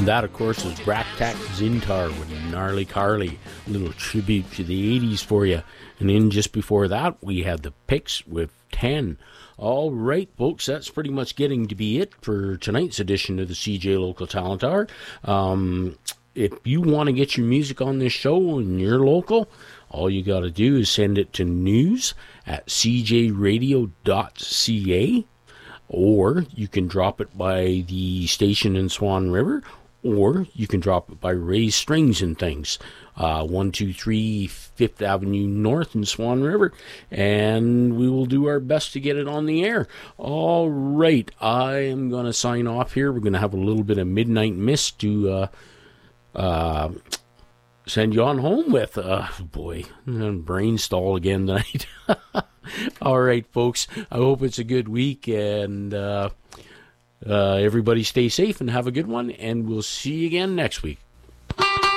That, of course, is Raktak Zintar with Gnarly Carly. A little tribute to the 80s for you. And then just before that, we had the Picks with 10. All right, folks, that's pretty much getting to be it for tonight's edition of the CJ Local Talent Hour. If you want to get your music on this show and you're local, all you got to do is send it to news@cjradio.ca, or you can drop it by the station in Swan River, or you can drop it by Ray's Strings and Things, 123 5th Avenue North in Swan River, and we will do our best to get it on the air. All right, I am going to sign off here. We're going to have a little bit of Midnight Mist to send you on home with. Boy, brain stall again tonight. All right, folks, I hope it's a good week, and everybody stay safe and have a good one, and we'll see you again next week.